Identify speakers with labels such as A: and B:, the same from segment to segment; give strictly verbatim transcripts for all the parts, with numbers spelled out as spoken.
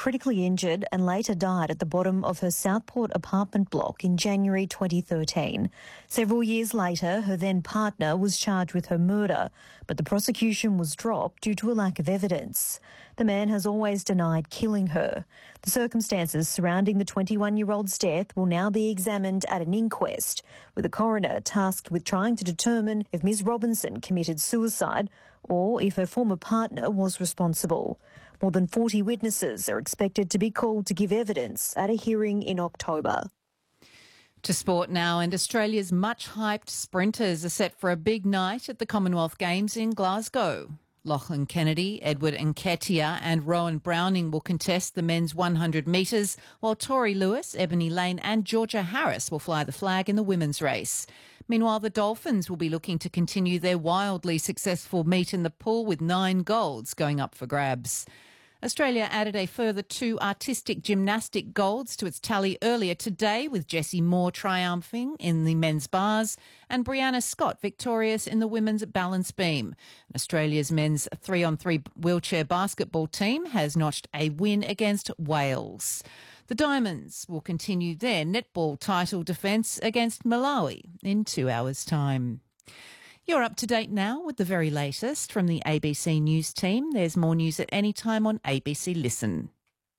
A: critically injured and later died at the bottom of her Southport apartment block in January twenty thirteen. Several years later, her then partner was charged with her murder, but the prosecution was dropped due to a lack of evidence. The man has always denied killing her. The circumstances surrounding the twenty-one-year-old's death will now be examined at an inquest, with a coroner tasked with trying to determine if Miz Robinson committed suicide or if her former partner was responsible. More than forty witnesses are expected to be called to give evidence at a hearing in October.
B: To sport now, and Australia's much-hyped sprinters are set for a big night at the Commonwealth Games in Glasgow. Lachlan Kennedy, Edward Nketiah and Rowan Browning will contest the men's one hundred metres, while Tori Lewis, Ebony Lane and Georgia Harris will fly the flag in the women's race. Meanwhile, the Dolphins will be looking to continue their wildly successful meet in the pool with nine golds going up for grabs. Australia added a further two artistic gymnastic golds to its tally earlier today, with Jessie Moore triumphing in the men's bars and Brianna Scott victorious in the women's balance beam. Australia's men's three-on-three wheelchair basketball team has notched a win against Wales. The Diamonds will continue their netball title defence against Malawi in two hours' time. You're up to date now with the very latest from the A B C News team. There's more news at any time on A B C Listen.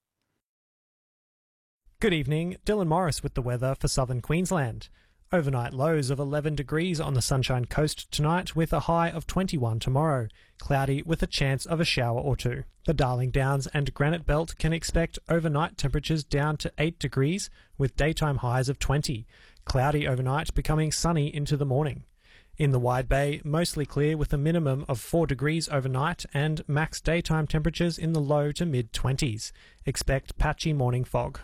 C: Good evening, Dylan Morris with the weather for southern Queensland. Overnight lows of eleven degrees on the Sunshine Coast tonight with a high of twenty-one tomorrow. Cloudy with a chance of a shower or two. The Darling Downs and Granite Belt can expect overnight temperatures down to eight degrees with daytime highs of twenty. Cloudy overnight becoming sunny into the morning. In the Wide Bay, mostly clear with a minimum of four degrees overnight and max daytime temperatures in the low to mid-twenties. Expect patchy morning fog.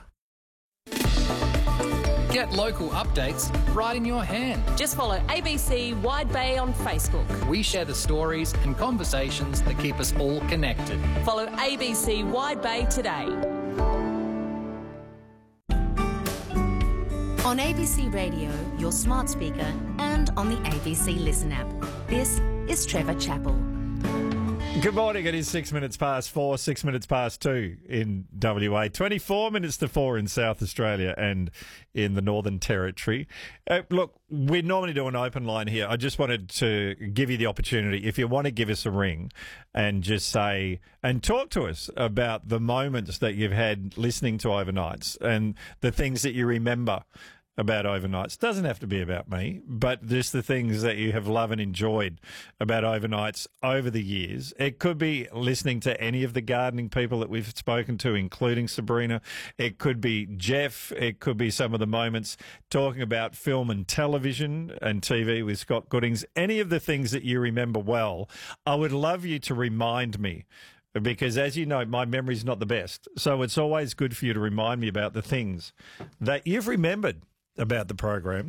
D: Get local updates right in your hand.
E: Just follow A B C Wide Bay on Facebook.
D: We share the stories and conversations that keep us all connected.
E: Follow A B C Wide Bay today.
F: On A B C Radio, your smart speaker, and on the A B C Listen app. This is Trevor Chappell.
G: Good morning. It is six minutes past four, six minutes past two in W A, twenty-four minutes to four in South Australia and in the Northern Territory. Uh, look, we normally do an open line here. I just wanted to give you the opportunity, if you want to give us a ring and just say, and talk to us about the moments that you've had listening to Overnights and the things that you remember about Overnights. Doesn't have to be about me, but just the things that you have loved and enjoyed about Overnights over the years. It could be listening to any of the gardening people that we've spoken to, including Sabrina. It could be Jeff. It could be some of the moments talking about film and television and T V with Scott Goodings. Any of the things that you remember well, I would love you to remind me, because as you know, my memory's not the best. So it's always good for you to remind me about the things that you've remembered about the program.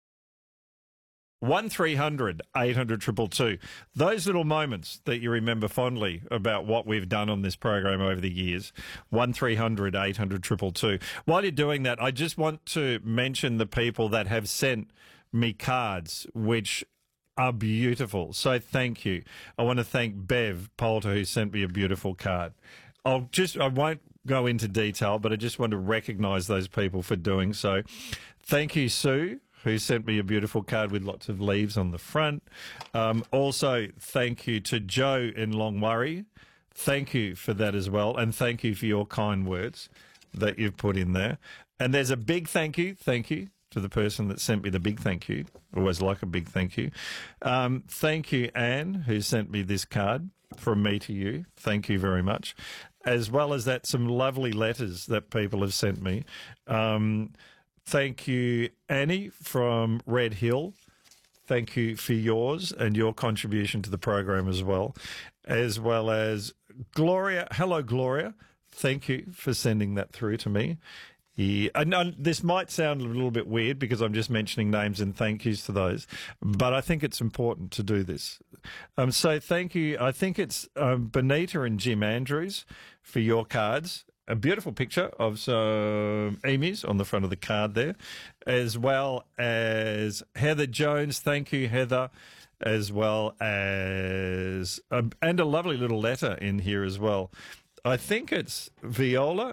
G: one three hundred eight hundred two two two. Those little moments that you remember fondly about what we've done on this program over the years. one three hundred eight hundred two two two. While you're doing that, I just want to mention the people that have sent me cards, which are beautiful. So thank you. I want to thank Bev Poulter, who sent me a beautiful card. I'll just, I won't go into detail, but I just want to recognise those people for doing so. Thank you, Sue, who sent me a beautiful card with lots of leaves on the front. Um, also, thank you to Joe in Longmurray. Thank you for that as well. And thank you for your kind words that you've put in there. And there's a big thank you, thank you, to the person that sent me the big thank you. Always like a big thank you. Um, thank you, Anne, who sent me this card from me to you. Thank you very much. As well as that, some lovely letters that people have sent me. Um, thank you, Annie from Red Hill. Thank you for yours and your contribution to the program as well. As well as Gloria. Hello, Gloria. Thank you for sending that through to me. Yeah, I know this might sound a little bit weird because I'm just mentioning names and thank yous to those, but I think it's important to do this. Um, so thank you. I think it's um, Benita and Jim Andrews for your cards. A beautiful picture of some emus on the front of the card there, as well as Heather Jones. Thank you, Heather. As well as, um, and a lovely little letter in here as well. I think it's Viola